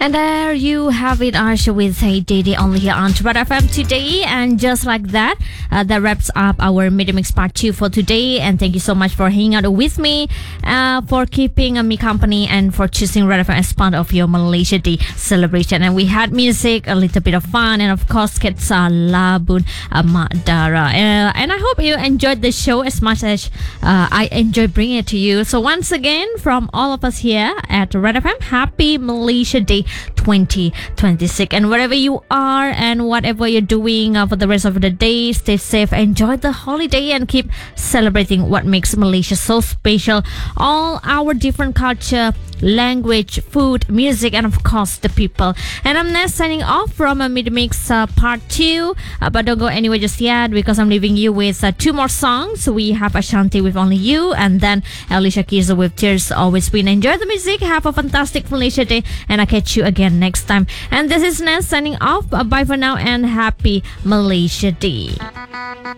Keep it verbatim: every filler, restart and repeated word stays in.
And there you have it, Arsha, with Hey Didi only here on Tribad F M today. And just like that, uh, that wraps up our Media Mix Part two for today. And thank you so much for hanging out with me, uh, for keeping uh, me company, and for choosing Red F M as part of your Malaysia Day celebration. And we had music, a little bit of fun, and of course, Ketsa Labun uh, Madara. Uh, and I hope you enjoyed the show as much as uh, I enjoy bringing it to you. So once again, from all of us here at Red F M, happy Malaysia Day twenty twenty-six. And wherever you are and whatever you're doing uh, for the rest of the day, stay safe, enjoy the holiday, and keep celebrating what makes Malaysia so special. All our different culture, language, food, music, and of course the people. And I'm Ness signing off from a Media Mix uh, Part two. Uh, but don't go anywhere just yet, because I'm leaving you with uh, two more songs. We have Ashanti with Only You, and then Alicia Keys with Tears Always Win. Enjoy the music, have a fantastic Malaysia Day, and I'll catch you again next time. And this is Ness signing off. Uh, bye for now, and happy Malaysia Day.